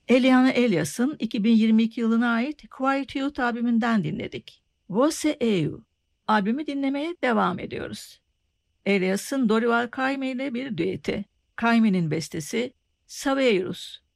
Eliana Elias'ın 2022 yılına ait Quiet Youth albümünden dinledik. Você Eu albümü dinlemeye devam ediyoruz. Elias'ın Dorival Caymmi ile bir düeti. Caymmi'nin bestesi Saveiros.